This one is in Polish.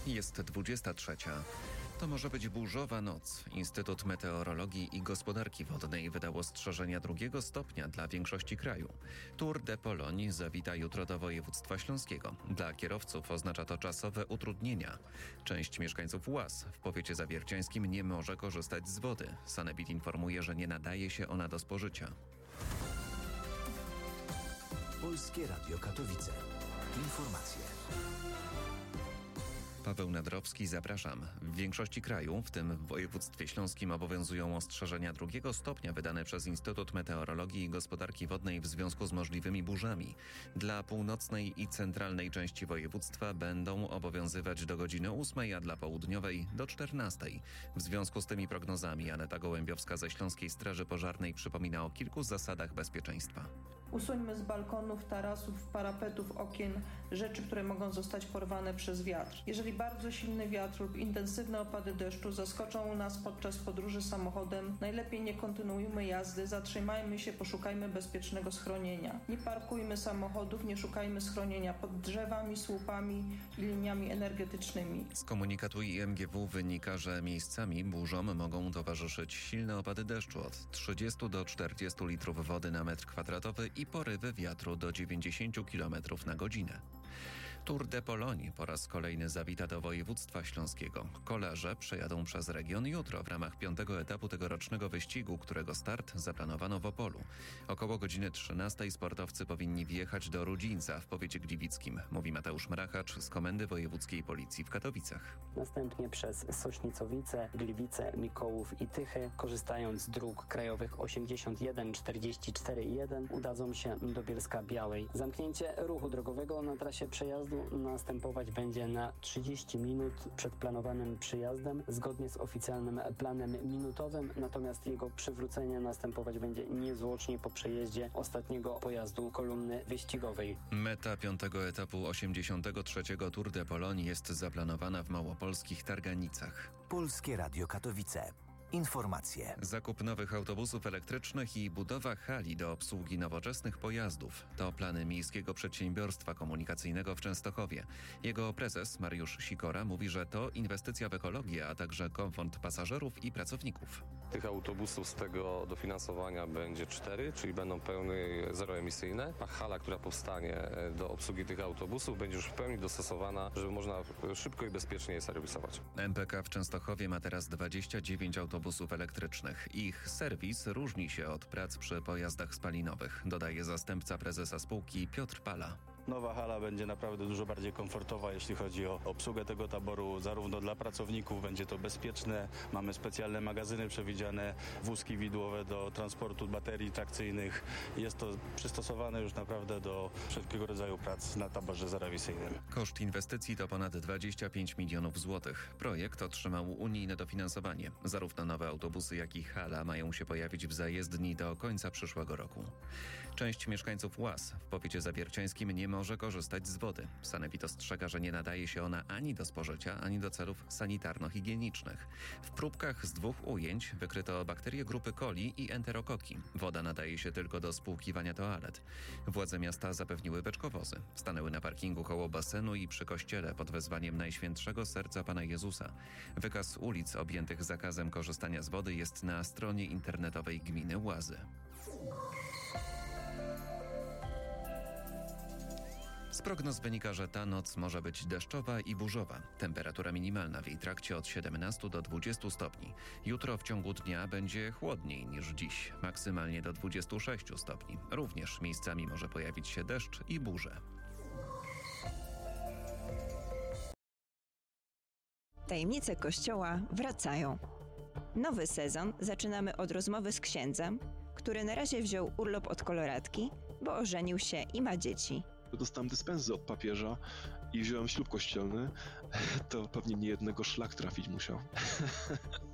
Jest 23. To może być burzowa noc. Instytut Meteorologii i Gospodarki Wodnej wydał ostrzeżenia 2 stopnia dla większości kraju. Tour de Pologne zawita jutro do województwa śląskiego. Dla kierowców oznacza to czasowe utrudnienia. Część mieszkańców Łaz w powiecie zawierciańskim nie może korzystać z wody. Sanepid informuje, że nie nadaje się ona do spożycia. Polskie Radio Katowice. Informacje. Paweł Nadrowski, zapraszam. W większości kraju, w tym w województwie śląskim, obowiązują ostrzeżenia 2 stopnia wydane przez Instytut Meteorologii i Gospodarki Wodnej w związku z możliwymi burzami. Dla północnej i centralnej części województwa będą obowiązywać do godziny 8, a dla południowej do 14. W związku z tymi prognozami Aneta Gołębiowska ze Śląskiej Straży Pożarnej przypomina o kilku zasadach bezpieczeństwa. Usuńmy z balkonów, tarasów, parapetów, okien rzeczy, które mogą zostać porwane przez wiatr. Jeżeli bardzo silny wiatr lub intensywne opady deszczu zaskoczą nas podczas podróży samochodem, najlepiej nie kontynuujmy jazdy, zatrzymajmy się, poszukajmy bezpiecznego schronienia. Nie parkujmy samochodów, nie szukajmy schronienia pod drzewami, słupami i liniami energetycznymi. Z komunikatu IMGW wynika, że miejscami burzom mogą towarzyszyć silne opady deszczu od 30 do 40 litrów wody na metr kwadratowy i porywy wiatru do 90 km na godzinę. Tour de Pologne po raz kolejny zawita do województwa śląskiego. Kolarze przejadą przez region jutro w ramach 5. etapu tegorocznego wyścigu, którego start zaplanowano w Opolu. Około godziny 13 sportowcy powinni wjechać do Rudzińca w powiecie gliwickim, mówi Mateusz Mrachacz z Komendy Wojewódzkiej Policji w Katowicach. Następnie przez Sośnicowice, Gliwice, Mikołów i Tychy, korzystając z dróg krajowych 81, 44 i 1, udadzą się do Bielska Białej. Zamknięcie ruchu drogowego na trasie przejazdu następować będzie na 30 minut przed planowanym przyjazdem, zgodnie z oficjalnym planem minutowym, natomiast jego przywrócenie następować będzie niezwłocznie po przejeździe ostatniego pojazdu kolumny wyścigowej. Meta 5. etapu 83. Tour de Pologne jest zaplanowana w małopolskich Targanicach. Polskie Radio Katowice. Informacje. Zakup nowych autobusów elektrycznych i budowa hali do obsługi nowoczesnych pojazdów to plany Miejskiego Przedsiębiorstwa Komunikacyjnego w Częstochowie. Jego prezes Mariusz Sikora mówi, że to inwestycja w ekologię, a także komfort pasażerów i pracowników. Tych autobusów z tego dofinansowania będzie 4, czyli będą pełnie zeroemisyjne, a hala, która powstanie do obsługi tych autobusów, będzie już w pełni dostosowana, żeby można szybko i bezpiecznie je serwisować. MPK w Częstochowie ma teraz 29 autobusów elektrycznych. Ich serwis różni się od prac przy pojazdach spalinowych, dodaje zastępca prezesa spółki Piotr Pala. Nowa hala będzie naprawdę dużo bardziej komfortowa, jeśli chodzi o obsługę tego taboru, zarówno dla pracowników będzie to bezpieczne. Mamy specjalne magazyny przewidziane, wózki widłowe do transportu baterii trakcyjnych. Jest to przystosowane już naprawdę do wszelkiego rodzaju prac na taborze zeroemisyjnym. Koszt inwestycji to ponad 25 milionów złotych. Projekt otrzymał unijne dofinansowanie. Zarówno nowe autobusy, jak i hala mają się pojawić w zajezdni do końca przyszłego roku. Część mieszkańców Łaz w powiecie zawierciańskim nie może korzystać z wody. Sanepid ostrzega, że nie nadaje się ona ani do spożycia, ani do celów sanitarno-higienicznych. W próbkach z 2 ujęć wykryto bakterie grupy coli i enterokoki. Woda nadaje się tylko do spłukiwania toalet. Władze miasta zapewniły beczkowozy. Stanęły na parkingu koło basenu i przy kościele pod wezwaniem Najświętszego Serca Pana Jezusa. Wykaz ulic objętych zakazem korzystania z wody jest na stronie internetowej gminy Łazy. Z prognoz wynika, że ta noc może być deszczowa i burzowa. Temperatura minimalna w jej trakcie od 17 do 20 stopni. Jutro w ciągu dnia będzie chłodniej niż dziś, maksymalnie do 26 stopni. Również miejscami może pojawić się deszcz i burze. Tajemnice Kościoła wracają. Nowy sezon zaczynamy od rozmowy z księdzem, który na razie wziął urlop od koloratki, bo ożenił się i ma dzieci. Dostałem dyspensę od papieża i wziąłem ślub kościelny, to pewnie niejednego szlak trafić musiał.